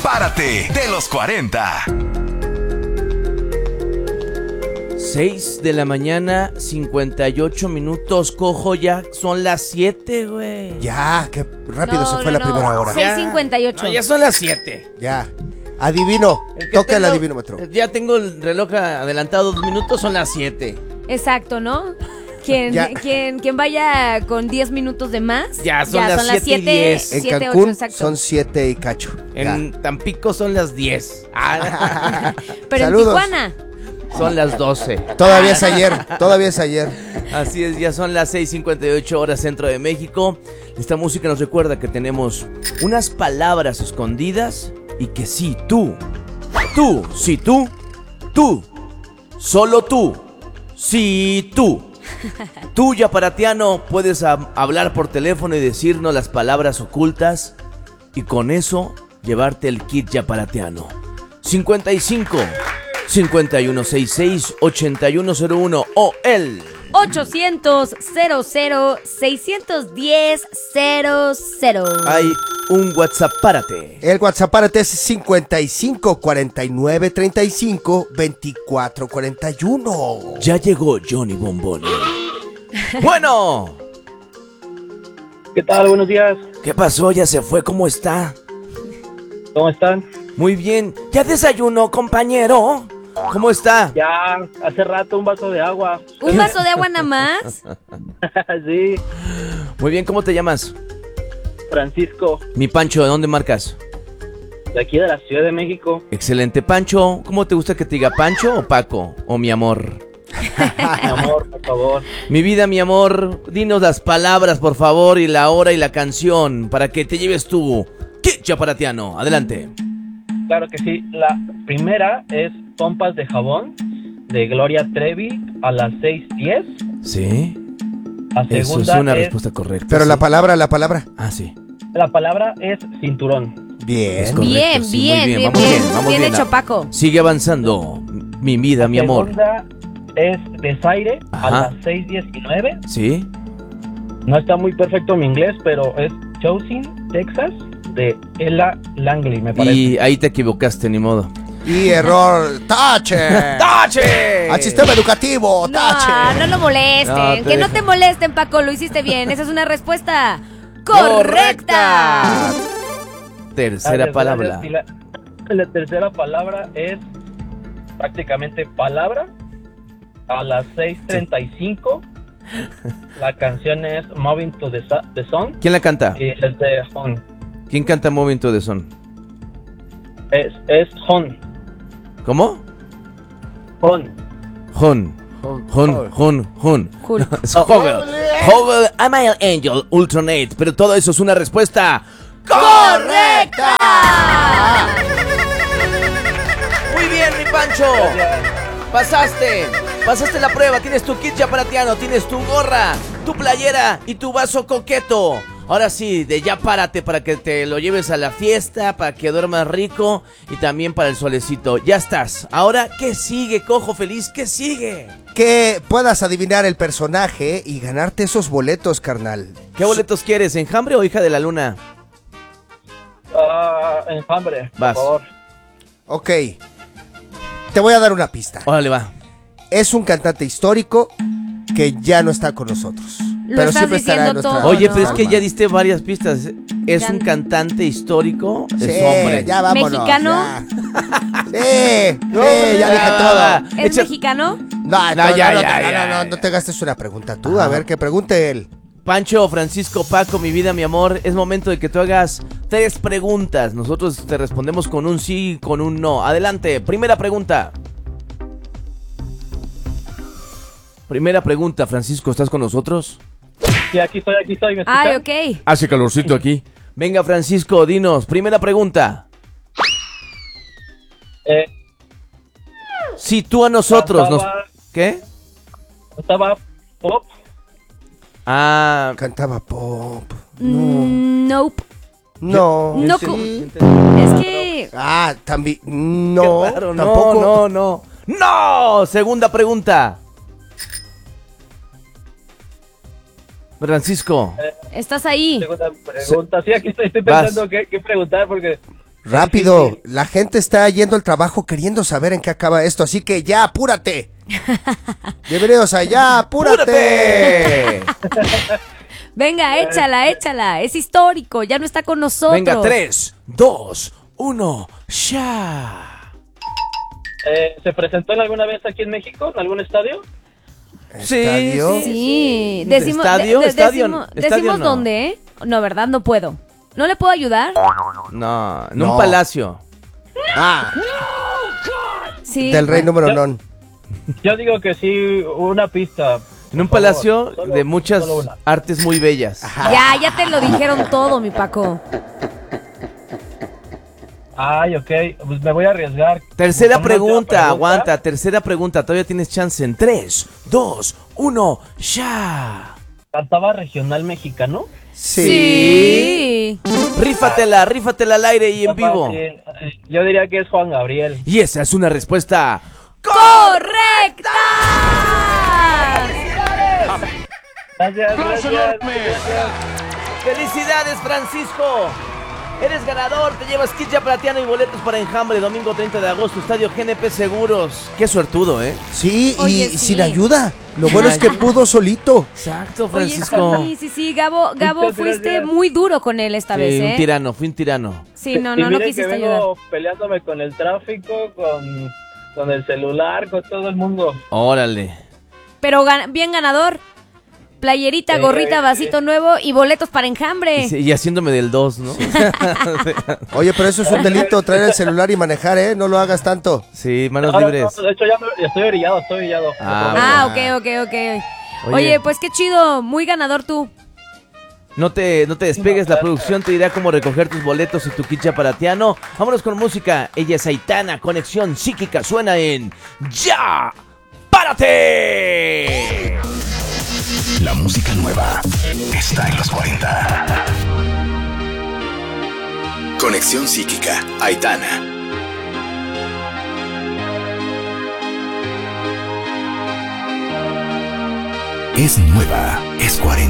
Párate de los 40. 6 de la mañana, 58 minutos, cojo, ya son las 7, güey. Ya, qué rápido se fue la primera hora. 6:58. No, ya son las 7. Ya. Adivino, toca el adivinómetro. Ya tengo el reloj adelantado 2 minutos, son las 7. Exacto, ¿no? Quien vaya con 10 minutos de más. Ya son las 7:10. En 7, Cancún 8, exacto. son 7 y cacho. En Tampico son las 10. Pero Saludos. en Tijuana. Son las 12. Todavía es ayer. Así es, ya son las 6:58 horas centro de México. Esta música nos recuerda que tenemos unas palabras escondidas y que sí, tú, solo tú, sí, tú, yaparatiano, puedes hablar por teléfono y decirnos las palabras ocultas y con eso llevarte el kit yaparatiano. 55 5166 8101 o el 800-00-610-00. hay un WhatsApp, párate. El WhatsApp es 55 49 35 24 41. Ya llegó Johnny Bomboni. Bueno, ¿Qué tal? Buenos días. ¿qué pasó? Ya se fue, ¿cómo está? ¿Cómo están? Muy bien. ¿Ya desayunó, compañero? ¿Cómo está? Ya hace rato un vaso de agua. ¿Un vaso de agua nada más? Sí, Muy bien, ¿cómo te llamas? Francisco, Mi Pancho, ¿de dónde marcas? de aquí de la Ciudad de México. Excelente, Pancho. ¿Cómo te gusta que te diga Pancho o Paco? O mi amor. Mi amor, por favor. Mi vida, mi amor, dinos las palabras, por favor, y la hora y la canción para que te lleves tu kit yaparatiano. Adelante. Claro que sí. La primera es pompas de jabón de Gloria Trevi a las 6:10. ¿Sí? La Eso es segunda una respuesta correcta. Pero sí. la palabra. Ah, sí. La palabra es cinturón. Bien. Es correcto, Bien, sí, muy bien, vamos vamos bien bien. hecho, Paco. Sigue avanzando. Mi vida, mi La amor. segunda es desaire a Ajá. las 6:19. ¿Sí? No está muy perfecto mi inglés, pero es Chosin, Texas, de Ella Langley, me parece. Y ahí te equivocaste, ni modo. Y error. ¡Tache! ¡Tache! Al sistema educativo. ¡Tache! No lo molesten. No, te que no dejo. te molesten, Paco. Lo hiciste bien. Esa es una respuesta correcta. Tercera Gracias, palabra. gracias. Y la tercera palabra es prácticamente palabra a las 6:35. La canción es Moving to the Sun ¿Quién la canta? y es de Hon. ¿Quién canta Movimiento de Son? Es Hon. ¿Cómo? Hon. Hon. Cool. Es Hogel. Hogel, I'm an Angel, Ultronate. Pero todo eso es una respuesta correcta. Muy bien, mi Pancho. Pasaste la prueba. Tienes tu kit yaparatiano, tienes tu gorra, tu playera y tu vaso coqueto. Ahora sí, de ya párate para que te lo lleves a la fiesta, para que duermas rico y también para el solecito. Ya estás. Ahora, ¿qué sigue, cojo feliz? ¿Qué sigue? Que puedas adivinar el personaje y ganarte esos boletos, carnal. ¿Qué boletos quieres? ¿Enjambre o hija de la luna? Enjambre, Vas. por favor. Ok. Te voy a dar una pista. Órale, va. Es un cantante histórico que ya no está con nosotros. Lo pero estás siempre estará en diciendo nuestra todo, Oye, no. pero es que alma. ya diste varias pistas. Es un Ya. cantante histórico, Sí, es hombre. ya vámonos. ¿Mexicano? ya. Sí, ya dije todo. ¿Es Echa- mexicano? No te gastes una pregunta tú. A ver, que pregunte él. Pancho, Francisco, Paco, mi vida, mi amor, es momento de que tú hagas 3 preguntas. Nosotros te respondemos con un sí y con un no. Adelante, primera pregunta. Primera pregunta, Francisco, ¿estás con nosotros? Sí, aquí estoy, ¿me escuchan? Ay, ok. Hace calorcito aquí. Venga, Francisco, dinos, primera pregunta. Si tú a nosotros nos... ¿Qué? Estaba pop. Ah, Cantaba pop. Nope. No. No, Sí. es que... Ah, también. No. qué raro, Tampoco. No, segunda pregunta. Francisco, Estás ahí. Segunda pregunta. Sí, aquí estoy pensando qué preguntar porque Rápido, la gente está yendo al trabajo queriendo saber en qué acaba esto, así que ya, apúrate. Bienvenidos allá, apúrate. Venga, échala. Es histórico, ya no está con nosotros. Venga, 3, 2, 1, ya. ¿Se presentó alguna vez aquí en México, en algún estadio? ¿Estadio? Sí. ¿Estadio? Decimos no. dónde, ¿eh? No, ¿verdad? No puedo. ¿No le puedo ayudar? No, en No. un palacio. Ah, Sí. del rey número non. Yo digo que sí, una pista. En un por palacio favor. Solo- de muchas solo una. artes muy bellas. Ya te lo dijeron todo, mi Paco. Ay, ok, pues me voy a arriesgar. Tercera Con una última pregunta, aguanta. Tercera pregunta, todavía tienes chance en 3, 2, 1, ya. ¿Cantaba regional mexicano? Sí. Rífatela al aire y en vivo. Fácil. Yo diría que es Juan Gabriel. Y esa es una respuesta. ¡Correcta! Gracias. ¡Felicidades, Francisco! Eres ganador, te llevas kit ya platiano y boletos para Enjambre, domingo 30 de agosto, Estadio GNP Seguros. Qué suertudo, ¿eh? Sí, y Oye, sí. sin ayuda. Lo bueno es que pudo solito. Exacto, Oye, Francisco. sí, Gabo, Muchas fuiste gracias. muy duro con él esta vez, Sí, ¿eh? fui un tirano. Sí, no Y miren que quisiste vengo ayudar. peleándome con el tráfico, con el celular, con todo el mundo. Órale. Pero bien ganador. Playerita, gorrita, vasito nuevo y boletos para Enjambre. Y haciéndome del 2, ¿no? Oye, pero eso es un delito, traer el celular y manejar, ¿eh? No lo hagas tanto. Sí, manos No, libres. de hecho, ya estoy orillado. Ah, Ok. Oye, pues qué chido, muy ganador tú. No te despegues, la producción te dirá cómo recoger tus boletos y tu kit chaparatiano. Vámonos con música. Ella es Aitana, Conexión Psíquica, suena en Ya Párate. La música nueva está en los 40. Conexión Psíquica, Aitana. Es nueva, es 40.